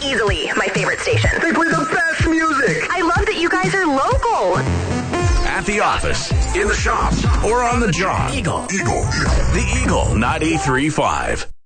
easily my favorite station. They play the best music. I love that you guys are local. At the office, in the shop, or on the job. Eagle. The Eagle 93.5.